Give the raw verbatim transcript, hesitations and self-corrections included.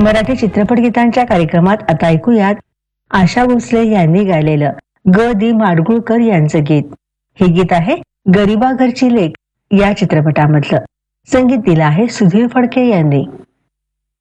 मराठी चित्रपट गीतांच्या कार्यक्रमात आता ऐकूयात आशा भोसले यांनी गायलेलं ग दी माडगुळकर यांचं गीत. हे गीत आहे गरिबा घरची लेक या चित्रपटामधलं. संगीत दिलं आहे सुधीर फडके यांनी.